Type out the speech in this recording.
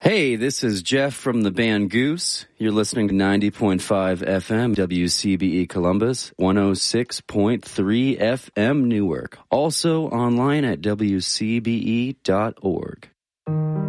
Hey, this is Jeff from the band Goose. You're listening to 90.5 FM WCBE Columbus, 106.3 FM Newark. Also online at wcbe.org.